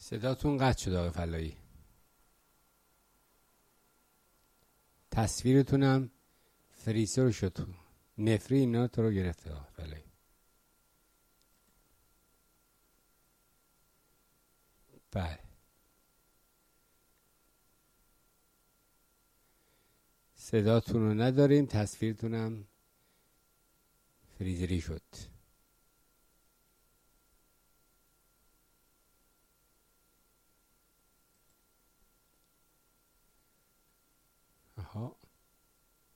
صداتون قطع شد آقای فلایی. تصویرتونم فریزر شد، نفری اینا تو رو گرفته آقای فلایی. بله صداتون رو نداریم، تصویرتونم فریزری شد.